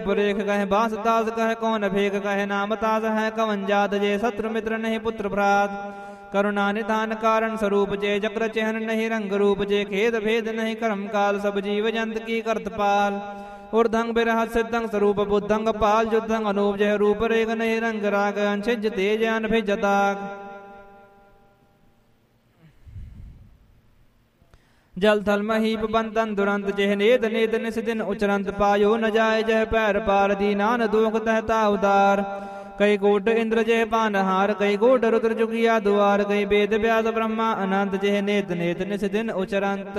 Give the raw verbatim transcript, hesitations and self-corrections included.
परेख कहे बास दास कहे कौन फेक कहे नाम तास है कवन जात जे शत्रु मित्र नहीं पुत्र भ्रात करुणा निधान कारण स्वरूप जे चक्र चिहन नहीं रंग रूप जे खेद भेद नहीं कर्म काल सब जीव जंत की करतपाल ऊर्धंग बिरहत सिद्धंग स्वरूप बुद्धंग पाल युद्धंग अनूप जय रूप रेग नहीं रंग राग अंशिज तेज अनभिज दाग जल थल महीप बंतन दुरंत जेह नेद नेद निस दिन उचरंत पायो न जाय जह पैर पार दीनान दोख तहता उदार कई कोट इंद्र जय पानहार कई कोट रुद्र जुगिया द्वार कई वेद व्यास ब्रह्मा अनंत जेह नेत नेत निस दिन उचरंत